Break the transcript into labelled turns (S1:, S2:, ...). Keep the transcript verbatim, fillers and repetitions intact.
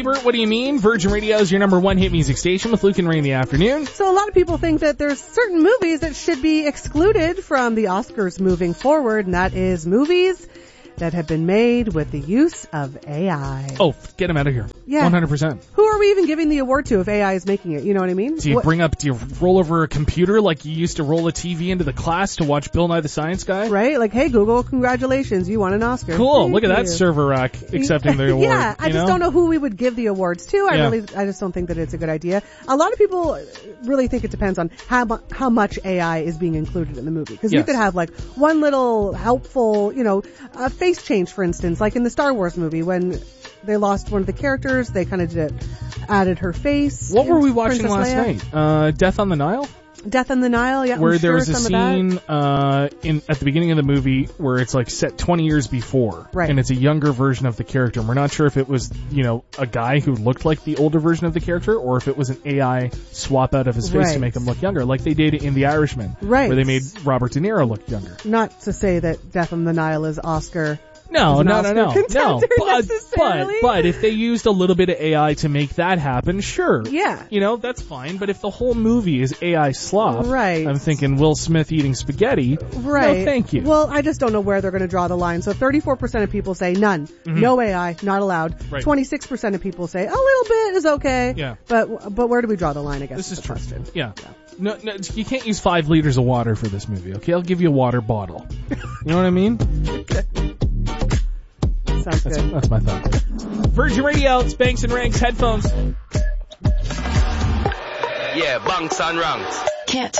S1: Ebert, what do you mean? Virgin Radio is your number one hit music station with Luke and Ray in the afternoon.
S2: So a lot of people think that there's certain movies that should be excluded from the Oscars moving forward, and that is movies that have been made with the use of A I.
S1: Oh, get them out of here.
S2: Yeah.
S1: one hundred percent.
S2: Who are we even giving the award to if A I is making it? You know what I mean?
S1: Do you
S2: what?
S1: bring up, do you roll over a computer like you used to roll a T V into the class to watch Bill Nye the Science Guy?
S2: Right? Like, hey, Google, congratulations, you won an Oscar.
S1: Cool.
S2: Thank
S1: Look at
S2: you.
S1: that server rack accepting the award.
S2: Yeah, I
S1: you
S2: just
S1: know?
S2: don't know who we would give the awards to. I
S1: Yeah.
S2: really, I just don't think that it's a good idea. A lot of people really think it depends on how mu- how much A I is being included in the movie. Because you
S1: Yes.
S2: could have like one little helpful, you know, a face change, for instance, like in the Star Wars movie when they lost one of the characters, they kind of did added her face.
S1: What were
S2: in
S1: we watching
S2: Princess
S1: last
S2: Leia.
S1: night? Uh, Death on the Nile?
S2: Death on the Nile, yeah.
S1: Where
S2: I'm
S1: there
S2: sure
S1: was a
S2: some of that.
S1: scene uh, in at the beginning of the movie where it's like set twenty years before,
S2: Right.
S1: and it's a younger version of the character. And we're not sure if it was, you know, a guy who looked like the older version of the character, or if it was an A I swap out of his face
S2: Right.
S1: to make him look younger, like they did in The Irishman,
S2: Right.
S1: where they made Robert De Niro look younger.
S2: Not to say that Death on the Nile is Oscar.
S1: No,
S2: is an
S1: no,
S2: Oscar
S1: no, no, no.
S2: contender
S1: But, but,
S2: necessarily.
S1: but if they used a little bit of A I to make that happen, sure.
S2: Yeah.
S1: You know, that's fine. But if the whole movie is A I slop,
S2: Right.
S1: I'm thinking Will Smith eating spaghetti.
S2: Right.
S1: No, thank you.
S2: Well, I just don't know where they're going to draw the line. So thirty-four percent of people say none. No A I, not allowed.
S1: Mm-hmm. Right.
S2: twenty-six percent of people say a little bit is okay.
S1: Yeah.
S2: But but where do we draw the line, I guess?
S1: This is
S2: the
S1: true.
S2: question.
S1: Yeah. No, no, you can't use five liters of water for this movie, okay? I'll give you a water bottle. You know what I mean?
S2: Sounds
S1: That's,
S2: good.
S1: that's my thought. Virgin Radio, it's Banks and Ranks headphones.
S3: Yeah, Banks and Ranks.
S4: Can't